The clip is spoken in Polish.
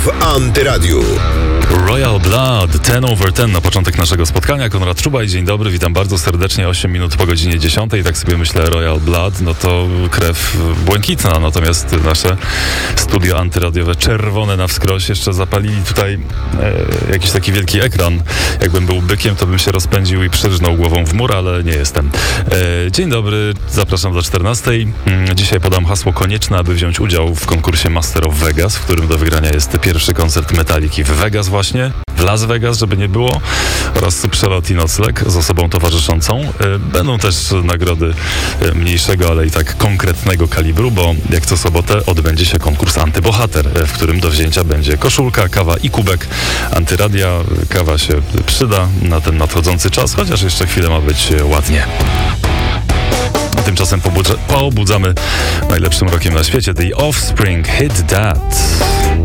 w Antyradiu. Royal Blood, 10 over 10 na początek naszego spotkania. Konrad Czuba i dzień dobry, witam bardzo serdecznie. 8 minut po godzinie 10. Tak sobie myślę, Royal Blood, no to krew błękitna, natomiast nasze studio antyradiowe czerwone na wskroś. Jeszcze zapalili tutaj jakiś taki wielki ekran. Jakbym był bykiem, to bym się rozpędził i przyrżnął głową w mur, ale nie jestem. Dzień dobry, zapraszam do 14. Dzisiaj podam hasło konieczne, aby wziąć udział w konkursie Master of Vegas, w którym do wygrania jest pierwszy koncert Metaliki w Vegas właśnie, w Las Vegas, żeby nie było, oraz przelot i nocleg z osobą towarzyszącą. Będą też nagrody mniejszego, ale i tak konkretnego kalibru, bo jak co sobotę odbędzie się konkurs Antybohater, w którym do wzięcia będzie koszulka, kawa i kubek Antyradia. Kawa się przyda na ten nadchodzący czas, chociaż jeszcze chwilę ma być ładnie. A tymczasem poobudzamy najlepszym rockiem na świecie, The Offspring, Hit That.